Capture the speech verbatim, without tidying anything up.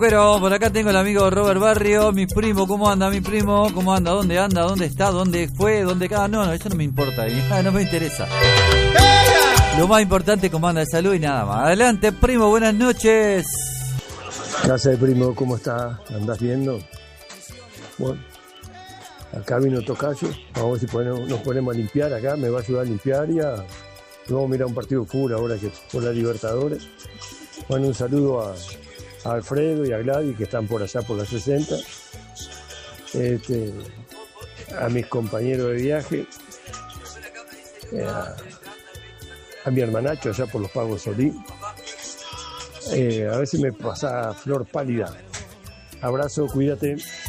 Pero por acá tengo el amigo Robert Barrio, mi primo. ¿Cómo anda mi primo? ¿Cómo anda? ¿Dónde anda? ¿Dónde está? ¿Dónde fue? ¿Dónde cada? No, no, eso no me importa, no me interesa. Lo más importante es cómo anda de salud y nada más. Adelante, primo, buenas noches. Casa de primo, ¿cómo está? ¿Andás viendo? Bueno, acá vino Tocayo, vamos a ver si ponemos, nos ponemos a limpiar acá, me va a ayudar a limpiar y a, vamos a mirar un partido de fútbol ahora que por la Libertadores. Bueno, un saludo a, a Alfredo y a Gladys que están por allá por las sesenta, este, a mis compañeros de viaje, a, a mi hermanacho allá por los Pagos Solí. Eh, a ver si me pasa Flor Pálida. Abrazo, cuídate.